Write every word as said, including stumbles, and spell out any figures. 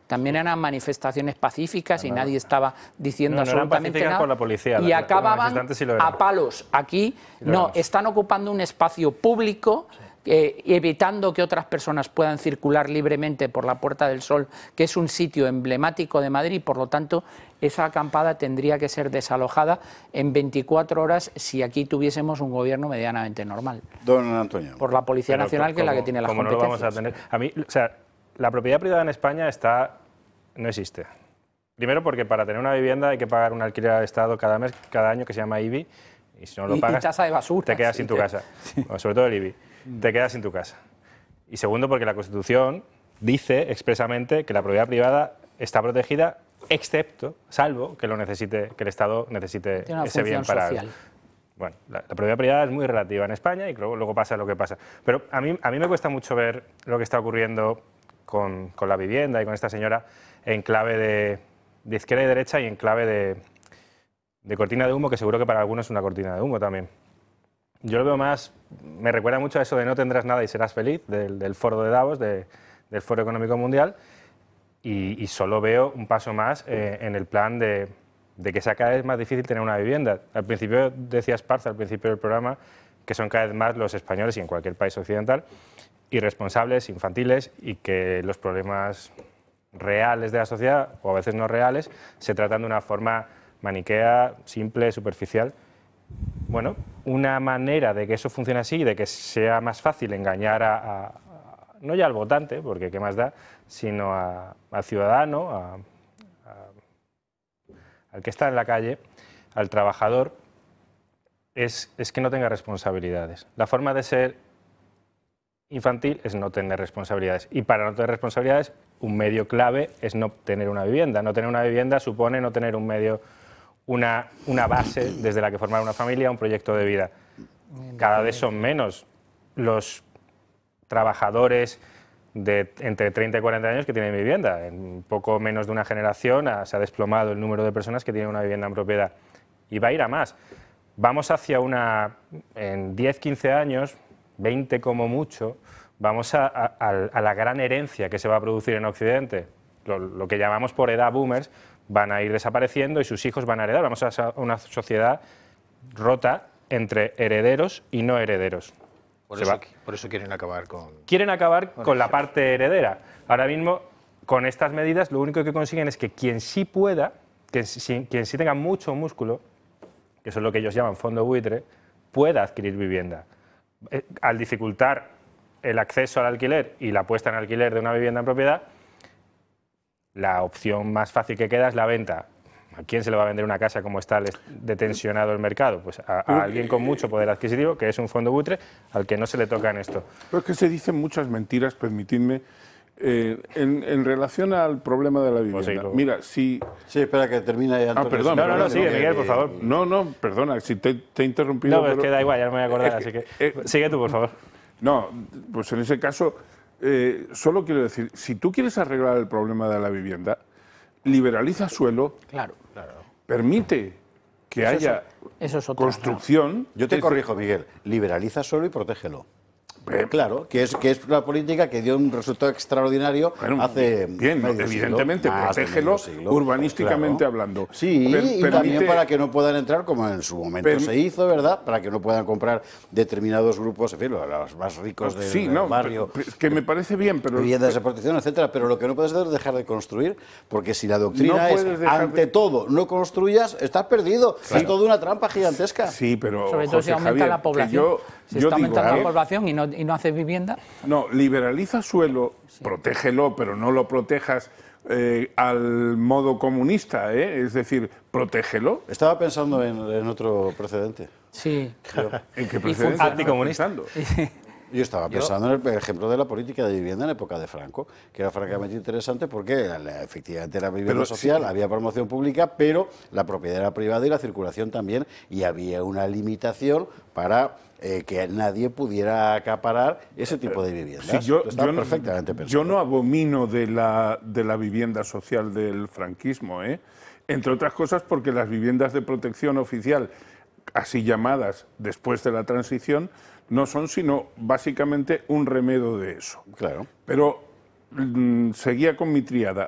también eran manifestaciones pacíficas y nadie estaba diciendo no, no absolutamente eran nada. por la policía, y la, acababan sí lo a palos. Aquí sí lo no, éramos. están ocupando un espacio público, sí. eh, evitando que otras personas puedan circular libremente por la Puerta del Sol, que es un sitio emblemático de Madrid, por lo tanto, esa acampada tendría que ser desalojada en veinticuatro horas si aquí tuviésemos un gobierno medianamente normal. Don Antonio. Por la Policía Pero Nacional, que es la que tiene las como competencias. No lo vamos a tener. A mí, o sea, la propiedad privada en España está, no existe. Primero porque para tener una vivienda hay que pagar un alquiler al Estado cada mes, cada año, que se llama I B I, y si no lo y, pagas, y tasa de basura, te quedas sin tu te... casa. Bueno, sobre todo el I B I. Te quedas sin tu casa. Y segundo porque la Constitución dice expresamente que la propiedad privada está protegida, excepto, salvo que lo necesite, que el Estado necesite ese bien para social. algo. Bueno, la, la propiedad privada es muy relativa en España y luego, luego pasa lo que pasa. Pero a mí, a mí me cuesta mucho ver lo que está ocurriendo con, con la vivienda y con esta señora en clave de, de izquierda y derecha y en clave de, de cortina de humo, que seguro que para algunos es una cortina de humo también. Yo lo veo más, me recuerda mucho a eso de no tendrás nada y serás feliz, del, del foro de Davos, de, del Foro Económico Mundial, y, y solo veo un paso más eh, en el plan de, de que sea cada vez más difícil tener una vivienda. Al principio decía Esparza, al principio del programa, que son cada vez más los españoles y en cualquier país occidental irresponsables, infantiles, y que los problemas reales de la sociedad, o a veces no reales, se tratan de una forma maniquea, simple, superficial. Bueno, una manera de que eso funcione así y de que sea más fácil engañar a, a, a no ya al votante, porque qué más da, sino a, al ciudadano, a, a, al que está en la calle, al trabajador, es, es que no tenga responsabilidades. La forma de ser infantil es no tener responsabilidades. Y para no tener responsabilidades, un medio clave es no tener una vivienda. No tener una vivienda supone no tener un medio, una, una base desde la que formar una familia, un proyecto de vida. Cada vez son menos los trabajadores de entre treinta y cuarenta años que tienen vivienda. En poco menos de una generación se ha desplomado el número de personas que tienen una vivienda en propiedad. Y va a ir a más. Vamos hacia una, en diez, quince años, veinte como mucho, vamos a, a, a la gran herencia que se va a producir en Occidente. Lo, lo que llamamos por edad boomers van a ir desapareciendo y sus hijos van a heredar. Vamos a una sociedad rota entre herederos y no herederos. Por eso, por eso quieren acabar con... Quieren acabar con, con la parte heredera. Ahora mismo, con estas medidas, lo único que consiguen es que quien sí pueda, que si, quien sí tenga mucho músculo, que eso es lo que ellos llaman fondo buitre, pueda adquirir vivienda. Al dificultar el acceso al alquiler y la puesta en alquiler de una vivienda en propiedad, la opción más fácil que queda es la venta. ¿A quién se le va a vender una casa como está detensionado el mercado? Pues a, a alguien con mucho poder adquisitivo, que es un fondo buitre, al que no se le toca en esto. Pero es que se dicen muchas mentiras, permitidme, eh, en, en relación al problema de la vivienda. Pues sí, lo... Mira, si... Sí, espera que termine Antonio. Ah, perdón. No, no, no, perdón, sigue, no, Miguel, por favor. No, no, perdona, si te, te he interrumpido... No, pero pero... es que da igual, ya no me voy a acordar, es que, así que... Eh, sigue tú, por favor. No, pues en ese caso, eh, solo quiero decir, si tú quieres arreglar el problema de la vivienda, liberaliza suelo, claro, claro. permite que eso haya es, eso es otra, construcción... No. Yo te es, corrijo, Miguel, liberaliza suelo y protégelo. Eh, claro, que es, que es una política que dio un resultado extraordinario bueno, hace bien, medio evidentemente, siglo, protégelo siglo, urbanísticamente claro. hablando. Sí, per, y permite, también para que no puedan entrar, como en su momento per, se hizo, ¿verdad? Para que no puedan comprar determinados grupos, en fin, los más ricos del, sí, del no, barrio. Que me parece bien, pero... Viviendas de protección, etcétera, pero lo que no puedes hacer es dejar de construir, porque si la doctrina no es, ante de... todo, no construyas, estás perdido. Claro. Es toda una trampa gigantesca. Sí, pero, sobre todo José si aumenta Javier, la población. Yo, si yo está digo, aumentando ¿eh? la población y no, y no haces vivienda... No, liberaliza suelo, sí. protégelo, pero no lo protejas eh, al modo comunista, ¿eh? Es decir, protégelo. Estaba pensando en, en otro precedente. Sí. Yo, ¿En qué precedente? Anticomunista. Yo estaba pensando Yo, en el ejemplo de la política de vivienda en época de Franco, que era francamente interesante porque efectivamente era vivienda pero, social, sí. había promoción pública, pero la propiedad era privada y la circulación también, y había una limitación para eh, que nadie pudiera acaparar ese tipo de viviendas. Sí, yo, Estaba yo, perfectamente pensado. Yo no abomino de la, de la vivienda social del franquismo, ¿eh? Entre otras cosas porque las viviendas de protección oficial, así llamadas después de la transición, no son sino básicamente un remedio de eso. Claro. Pero mmm, seguía con mi triada.